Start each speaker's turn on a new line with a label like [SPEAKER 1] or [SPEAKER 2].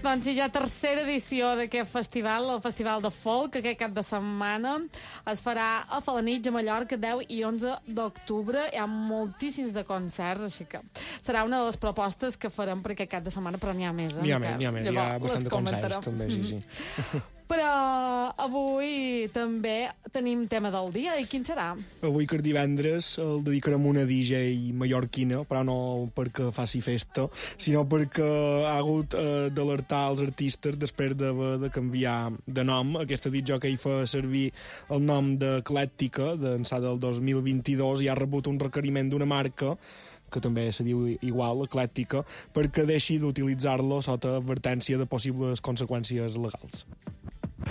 [SPEAKER 1] Doncs sí, ja tercera edició d'aquest festival, el Festival de Folk, aquest cap de setmana. Es farà a Felanitx, a Mallorca, 10 i 11 d'octubre. Hi ha moltíssims de concerts, així que serà una de les propostes que farem per aquest cap de setmana, però n'hi ha més.
[SPEAKER 2] N'hi ha més, hi ha bastant de concerts, també, sí.
[SPEAKER 1] Però avui també tenim tema del dia, i quin serà?
[SPEAKER 2] Avui, que és divendres, el dedicarem a una DJ mallorquina, però no perquè faci festa, sinó perquè ha hagut d'alertar els artistes després d'haver de canviar de nom. Aquesta discjòquei fa servir el nom d'Eclèctica, d'ençà del 2022, i ha rebut un requeriment d'una marca que també se diu igual, Eclèctica, perquè deixi d'utilitzar-lo sota advertència de possibles conseqüències legals.